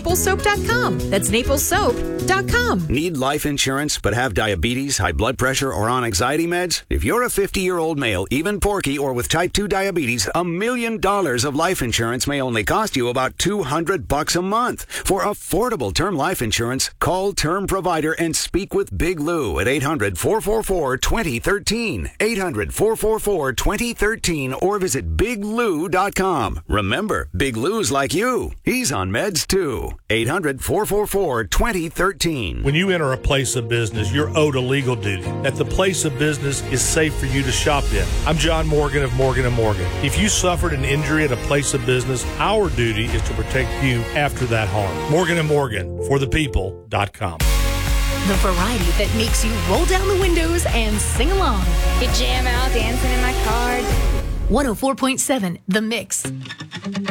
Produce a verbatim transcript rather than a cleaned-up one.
naples soap dot com. That's naples soap dot com. Need life insurance but have diabetes, high blood pressure, or on anxiety meds? If you're a fifty-year-old male, even porky, or with type two diabetes, a million dollars of life insurance may only cost you about two hundred bucks a month. For affordable term life insurance, call Term Provider and speak with Big Lou at eight hundred, four four four, two zero one three. eight hundred, four four four, two zero one three or visit big lou dot com. Remember, Big Lou's like you. He's on meds too. eight hundred, four four four, two zero one three. When you enter a place of business, you're owed a legal duty that the place of business is safe for you to shop in. I'm John Morgan of Morgan and Morgan. If you suffered an injury at a place of business, our duty is to protect you after that harm. Morgan and Morgan, for the people dot com. The variety that makes you roll down the windows and sing along. You jam out dancing in my car. one oh four point seven The Mix.